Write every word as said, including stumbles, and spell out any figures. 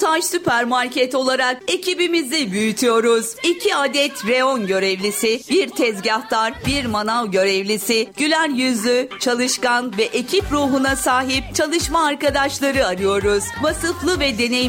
Tofaş Süpermarket olarak ekibimizi büyütüyoruz. iki adet reyon görevlisi, bir tezgahtar, bir manav görevlisi, güler yüzlü, çalışkan ve ekip ruhuna sahip çalışma arkadaşları arıyoruz. Vasıflı ve deneyimli